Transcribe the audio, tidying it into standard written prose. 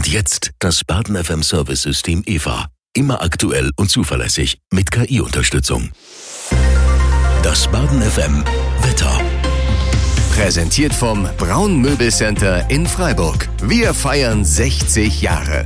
Und jetzt das Baden FM Service System EVA. Immer aktuell und zuverlässig mit KI-Unterstützung. Das Baden FM Wetter. Präsentiert vom Braun Möbelcenter in Freiburg. Wir feiern 60 Jahre.